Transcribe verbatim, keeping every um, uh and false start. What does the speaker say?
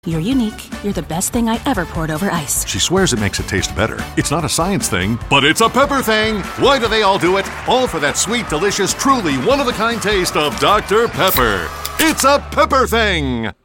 You're unique. You're the best thing I ever poured over ice. She swears it makes it taste better. It's not a science thing, but it's a pepper thing. Why do they all do it? All for that sweet, delicious, truly one-of-a-kind taste of Doctor Pepper. It's a pepper thing.